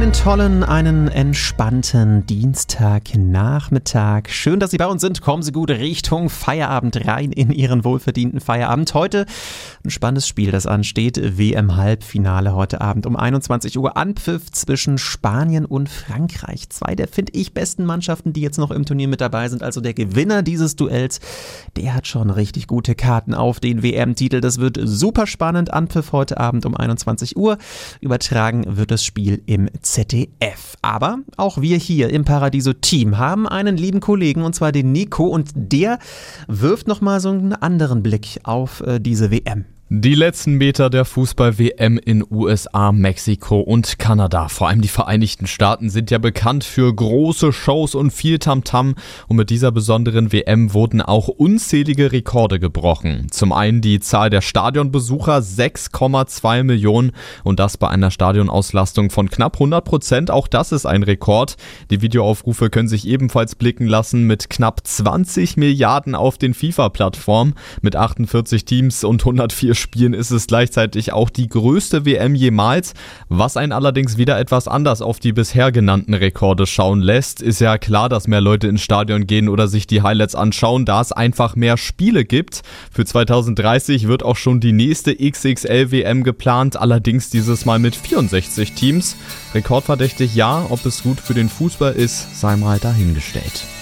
Einen tollen, einen entspannten Dienstagnachmittag. Schön, dass Sie bei uns sind. Kommen Sie gut Richtung Feierabend rein in Ihren wohlverdienten Feierabend. Heute ein spannendes Spiel, das ansteht. WM-Halbfinale heute Abend um 21 Uhr. Anpfiff zwischen Spanien und Frankreich. Zwei der, finde ich, besten Mannschaften, die jetzt noch im Turnier mit dabei sind. Also der Gewinner dieses Duells, der hat schon richtig gute Karten auf den WM-Titel. Das wird super spannend. Anpfiff heute Abend um 21 Uhr. Übertragen wird das Spiel im ZDF. Aber auch wir hier im Paradiso-Team haben einen lieben Kollegen, und zwar den Nico, und der wirft nochmal so einen anderen Blick auf diese WM. Die letzten Meter der Fußball-WM in USA, Mexiko und Kanada. Vor allem die Vereinigten Staaten sind ja bekannt für große Shows und viel Tamtam. Und mit dieser besonderen WM wurden auch unzählige Rekorde gebrochen. Zum einen die Zahl der Stadionbesucher, 6,2 Millionen. Und das bei einer Stadionauslastung von knapp 100%. Auch das ist ein Rekord. Die Videoaufrufe können sich ebenfalls blicken lassen mit knapp 20 Milliarden auf den FIFA-Plattformen. Mit 48 Teams und 104 Spielen ist es gleichzeitig auch die größte WM jemals. Was einen allerdings wieder etwas anders auf die bisher genannten Rekorde schauen lässt, ist ja klar, dass mehr Leute ins Stadion gehen oder sich die Highlights anschauen, da es einfach mehr Spiele gibt. Für 2030 wird auch schon die nächste XXL-WM geplant, allerdings dieses Mal mit 64 Teams. Rekordverdächtig ja, ob es gut für den Fußball ist, sei mal dahingestellt.